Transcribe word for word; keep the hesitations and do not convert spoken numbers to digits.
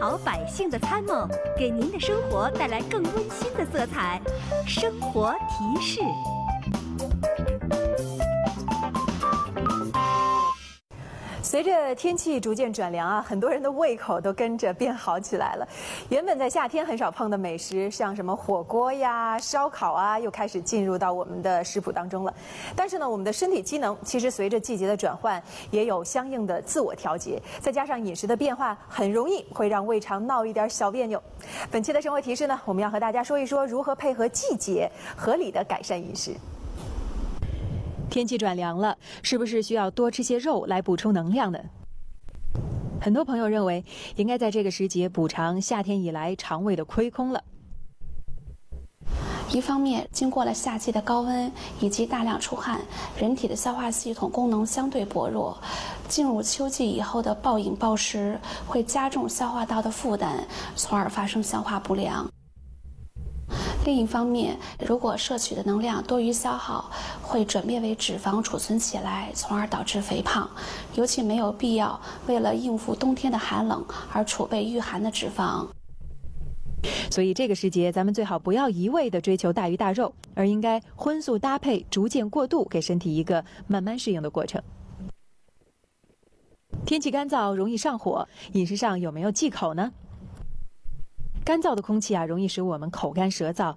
好百姓的参谋，给您的生活带来更温馨的色彩。生活提示。 随着天气逐渐转凉啊，很多人的胃口都跟着变好起来了。原本在夏天很少碰的美食，像什么火锅呀、烧烤啊，又开始进入到我们的食谱当中了。但是呢，我们的身体机能其实随着季节的转换，也有相应的自我调节。再加上饮食的变化，很容易会让胃肠闹一点小别扭。本期的生活提示呢，我们要和大家说一说如何配合季节，合理的改善饮食。天气转凉了，是不是需要多吃些肉来补充能量呢？很多朋友认为，应该在这个时节补偿夏天以来肠胃的亏空了。 一方面，经过了夏季的高温以及大量出汗，人体的消化系统功能相对薄弱。进入秋季以后的暴饮暴食会加重消化道的负担，从而发生消化不良。另一方面，如果摄取的能量多于消耗，会转变为脂肪储存起来，从而导致肥胖。尤其没有必要为了应付冬天的寒冷而储备御寒的脂肪。 所以这个时节，咱们最好不要一味地追求大鱼大肉，而应该荤素搭配，逐渐过渡，给身体一个慢慢适应的过程。天气干燥，容易上火，饮食上有没有忌口呢？干燥的空气啊，容易使我们口干舌燥，